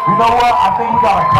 You know what? I think we got a